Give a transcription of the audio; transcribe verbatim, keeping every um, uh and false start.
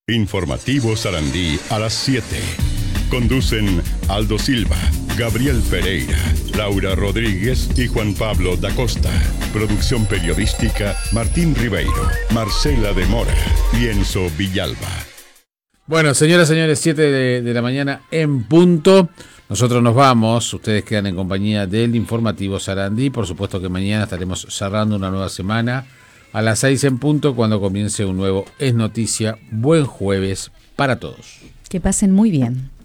Informativo Sarandí a las siete. Conducen Aldo Silva, Gabriel Pereira, Laura Rodríguez y Juan Pablo da Costa. Producción periodística Martín Ribeiro, Marcela de Mora, Lienzo Villalba. Bueno, señoras y señores, siete de, de la mañana en punto. Nosotros nos vamos, ustedes quedan en compañía del Informativo Sarandí. Por supuesto que mañana estaremos cerrando una nueva semana a las seis en punto cuando comience un nuevo Es Noticia. Buen jueves para todos. Que pasen muy bien.